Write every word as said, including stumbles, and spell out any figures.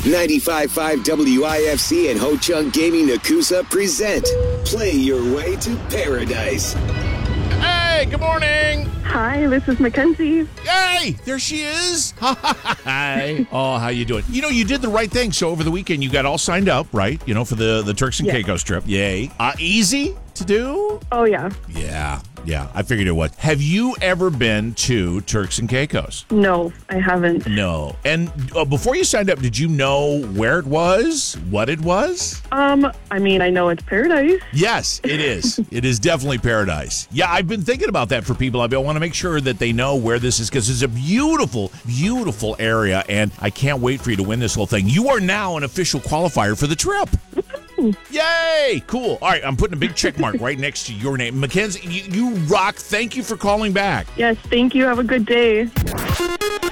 ninety-five point five W I F C and Ho Chunk Gaming Nakusa present Play Your Way to Paradise. Hey, good morning. Hi, this is Mackenzie. Hey, there she is. Hi. Oh, how you doing? You know, you did the right thing. So over the weekend, you got all signed up, right? You know, for the, the Turks and Yeah. Caicos trip. Yay. Uh, easy to do? Oh, yeah. Yeah, yeah. I figured it was. Have you ever been to Turks and Caicos? No, I haven't. No. And uh, before you signed up, did you know where it was? What it was? Um, I mean, I know it's paradise. Yes, it is. It is definitely paradise. Yeah, I've been thinking about that for people. I want to make sure that they know where this is because it's a beautiful, beautiful area, and I can't wait for you to win this whole thing. You are now an official qualifier for the trip. Yay! Cool. All right, I'm putting a big check mark right next to your name. Mackenzie, you, you rock. Thank you for calling back. Yes, thank you. Have a good day.